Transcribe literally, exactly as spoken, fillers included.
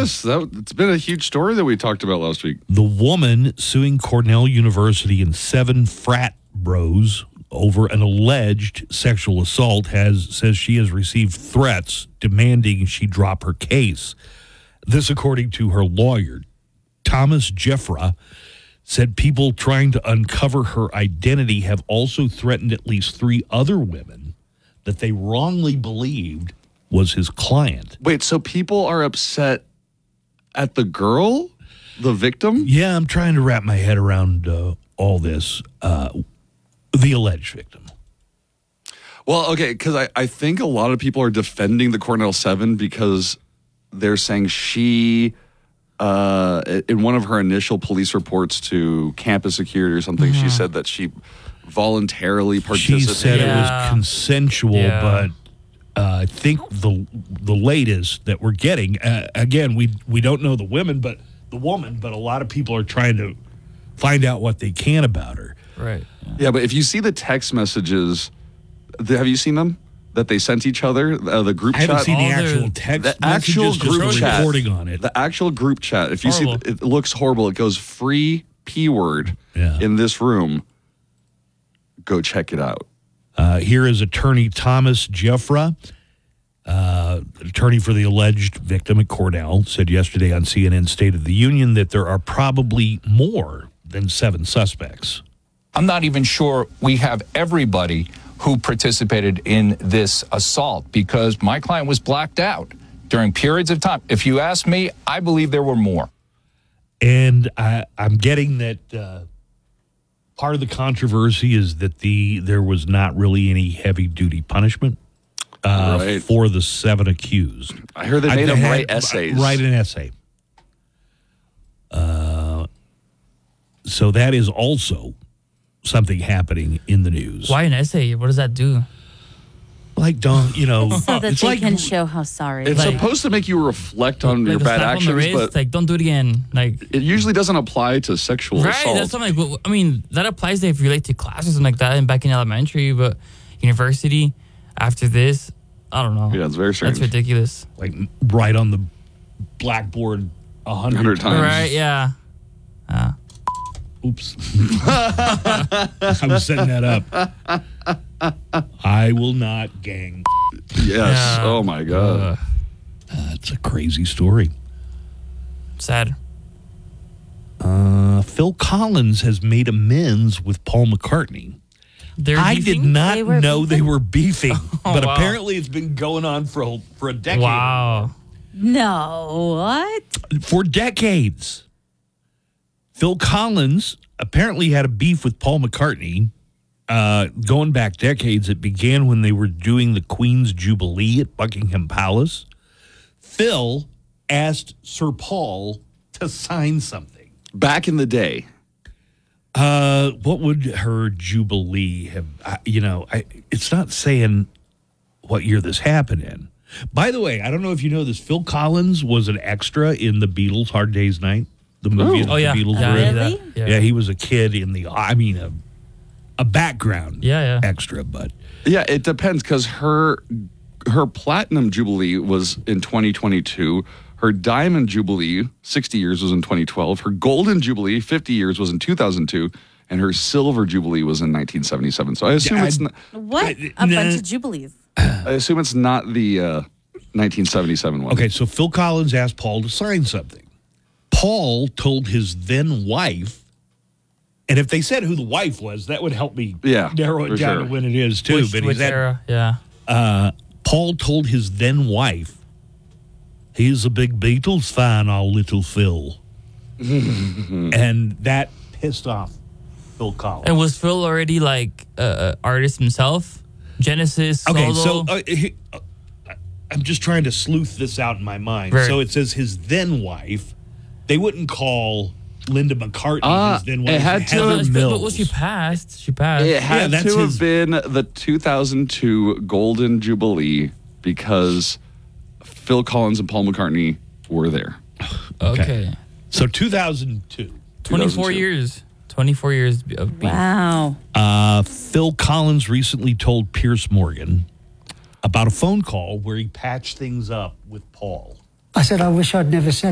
Yes, that, it's been a huge story that we talked about last week. The woman suing Cornell University and seven frat bros over an alleged sexual assault has says she has received threats demanding she drop her case. This according to her lawyer. Thomas Jeffra said people trying to uncover her identity have also threatened at least three other women that they wrongly believed was his client. Wait, so people are upset at the girl, the victim? Yeah, I'm trying to wrap my head around uh, all this. Uh, the alleged victim. Well, okay, because I, I think a lot of people are defending the Cornell Seven because they're saying she... Uh, in one of her initial police reports to campus security or something, mm-hmm. she said that she voluntarily participated. She said yeah. it was consensual, yeah. but uh, I think the the latest that we're getting, uh, again, we we don't know the women, but the woman, but a lot of people are trying to find out what they can about her. Right. Yeah, yeah, but if you see the text messages, the, have you seen them? That they sent each other, uh, the group I haven't chat. seen the All actual the- text the actual messages, group just chat. reporting on it. The actual group chat. If you Horrible. see, it looks horrible. It goes free P word Yeah. in this room. Go check it out. Uh, here is attorney Thomas Jeffra, uh, attorney for the alleged victim at Cornell, said yesterday on C N N State of the Union that there are probably more than seven suspects. I'm not even sure we have everybody who participated in this assault because my client was blacked out during periods of time. If you ask me, I believe there were more. And I, I'm getting that uh, part of the controversy is that the there was not really any heavy-duty punishment uh, Right. for the seven accused. I heard they I- made they them had- write essays. Write an essay. Uh, so that is also something happening in the news. Why an essay? What does that do? Like, don't, you know. So that it's they like, can show how sorry. It's they are. supposed to make you reflect on Like your a bad slap on the actions, wrist, but like don't do it again. Like it usually doesn't apply to sexual right, assault. that's something. Like, I mean, that applies to if you relate to classes and like that, and back in elementary, but university after this, I don't know. Yeah, it's very strange. That's ridiculous. like right on the blackboard a hundred Hundred times. times. Right? Yeah. Uh, Oops. I was setting that up. I will not gang. Yes. Yeah. Oh my god. uh, That's a crazy story. sad. Uh, Phil Collins has made amends with Paul McCartney. They're I did beefing? not They were know beefing? they were beefing, but wow. apparently it's been going on for a, for a decade. Wow. No, what? For decades. Phil Collins apparently had a beef with Paul McCartney uh, going back decades. It began when they were doing the Queen's Jubilee at Buckingham Palace. Phil asked Sir Paul to sign something. Back in the day. Uh, what would her Jubilee have, I- you know, I, it's not saying what year this happened in. By the way, I don't know if you know this, Phil Collins was an extra in the Beatles' Hard Day's Night, the movie that Oh the yeah. Beatles yeah, were in. Really? Yeah. Yeah, he was a kid in the, I mean, a, a background Yeah, yeah. extra, but Yeah, it depends because her her platinum jubilee was in twenty twenty-two. Her diamond jubilee, sixty years, was in twenty twelve. Her golden jubilee, fifty years, was in two thousand two, and her silver jubilee was in nineteen seventy-seven. So I assume Yeah, it's I- not, What? I- A nah. bunch of jubilees. I assume it's not the uh, nineteen seventy-seven one. okay, so Phil Collins asked Paul to sign something. Paul told his then wife, and if they said who the wife was, that would help me Yeah, narrow it for down sure. to when it is too. Which, but which he's had, era? Yeah. uh, Paul told his then wife, "He's a big Beatles fan, our little Phil," and that pissed off Phil Collins. And was Phil already like an uh, artist himself? Genesis. Okay, solo? so uh, he, uh, I'm just trying to sleuth this out in my mind. Right. So it says his then wife. They wouldn't call Linda McCartney Ah, his then it wife. had to Heather have- But- Mills. Well, she passed. She passed. It had that's to have his- been the two thousand two golden jubilee because Phil Collins and Paul McCartney were there. Okay. So two thousand two. twenty-four two thousand two. years. twenty-four years of beef. Wow. Uh, Phil Collins recently told Piers Morgan about a phone call where he patched things up with Paul. I said, I wish I'd never said